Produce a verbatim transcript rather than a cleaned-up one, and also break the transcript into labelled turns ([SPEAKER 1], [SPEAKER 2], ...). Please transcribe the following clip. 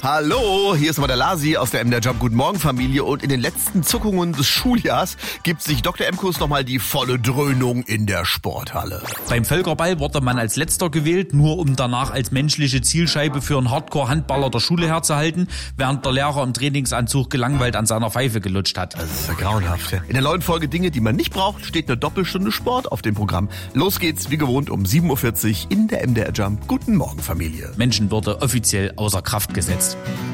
[SPEAKER 1] Hallo, hier ist mal der Lasi aus der M D R Jump. Guten Morgen, Familie. Und in den letzten Zuckungen des Schuljahrs gibt sich Doktor Emkus nochmal die volle Dröhnung in der Sporthalle.
[SPEAKER 2] Beim Völkerball wurde man als Letzter gewählt, nur um danach als menschliche Zielscheibe für einen Hardcore-Handballer der Schule herzuhalten, während der Lehrer im Trainingsanzug gelangweilt an seiner Pfeife gelutscht hat.
[SPEAKER 1] Das ist ja grauenhaft. In der neuen Folge Dinge, die man nicht braucht, steht eine Doppelstunde Sport auf dem Programm. Los geht's, wie gewohnt, um sieben Uhr vierzig in der M D R Jump. Guten Morgen, Familie.
[SPEAKER 2] Menschenwürde offiziell außer Kraft gesetzt.